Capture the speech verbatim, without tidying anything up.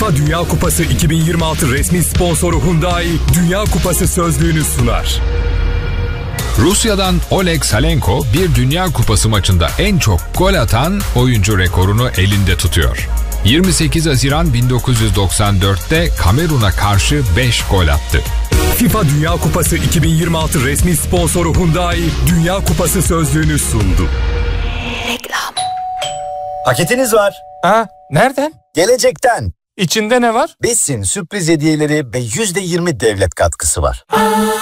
FIFA Dünya Kupası iki bin yirmi altı resmi sponsoru Hyundai Dünya Kupası sözlüğünü sunar. Rusya'dan Oleg Salenko bir Dünya Kupası maçında en çok gol atan oyuncu rekorunu elinde tutuyor. yirmi sekiz Haziran bin dokuz yüz doksan dörtte Kamerun'a karşı beş gol attı. FIFA Dünya Kupası iki bin yirmi altı resmi sponsoru Hyundai Dünya Kupası sözlüğünü sundu. Reklam. Paketiniz var. Ha, nereden? Gelecekten. İçinde ne var? Besin, sürpriz hediyeleri ve yüzde yirmi devlet katkısı var.